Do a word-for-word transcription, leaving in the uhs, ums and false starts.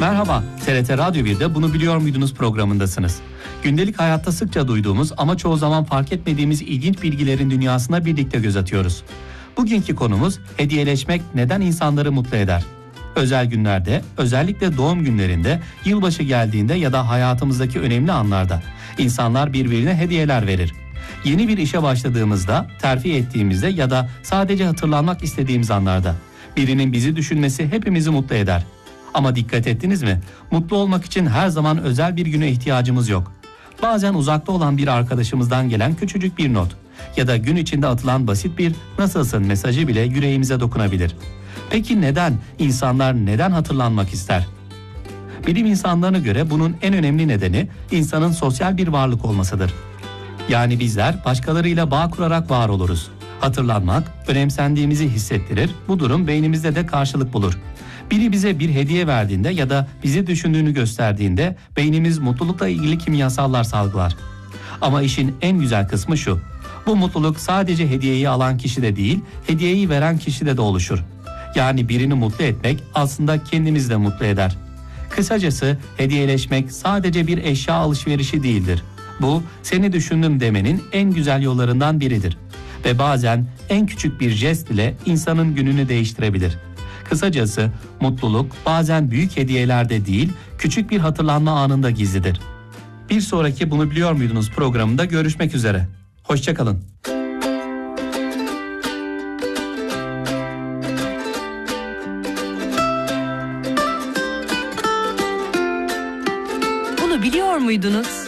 Merhaba, T R T Radyo bir'de Bunu Biliyor Muydunuz programındasınız. Gündelik hayatta sıkça duyduğumuz ama çoğu zaman fark etmediğimiz ilginç bilgilerin dünyasına birlikte göz atıyoruz. Bugünkü konumuz hediyeleşmek neden insanları mutlu eder? Özel günlerde, özellikle doğum günlerinde, yılbaşı geldiğinde ya da hayatımızdaki önemli anlarda insanlar birbirine hediyeler verir. Yeni bir işe başladığımızda, terfi ettiğimizde ya da sadece hatırlanmak istediğimiz anlarda birinin bizi düşünmesi hepimizi mutlu eder. Ama dikkat ettiniz mi? Mutlu olmak için her zaman özel bir güne ihtiyacımız yok. Bazen uzakta olan bir arkadaşımızdan gelen küçücük bir not ya da gün içinde atılan basit bir "nasılsın" mesajı bile yüreğimize dokunabilir. Peki neden? İnsanlar neden hatırlanmak ister? Bilim insanlarına göre bunun en önemli nedeni insanın sosyal bir varlık olmasıdır. Yani bizler başkalarıyla bağ kurarak var oluruz. Hatırlanmak, önemsendiğimizi hissettirir, bu durum beynimizde de karşılık bulur. Biri bize bir hediye verdiğinde ya da bizi düşündüğünü gösterdiğinde beynimiz mutlulukla ilgili kimyasallar salgılar. Ama işin en güzel kısmı şu: bu mutluluk sadece hediyeyi alan kişide değil, hediyeyi veren kişide de oluşur. Yani birini mutlu etmek aslında kendimizi de mutlu eder. Kısacası hediyeleşmek sadece bir eşya alışverişi değildir. Bu, seni düşündüm demenin en güzel yollarından biridir. Ve bazen en küçük bir jest ile insanın gününü değiştirebilir. Kısacası mutluluk bazen büyük hediyelerde değil, küçük bir hatırlanma anında gizlidir. Bir sonraki Bunu Biliyor Muydunuz programında görüşmek üzere. Hoşça kalın. Bunu biliyor muydunuz?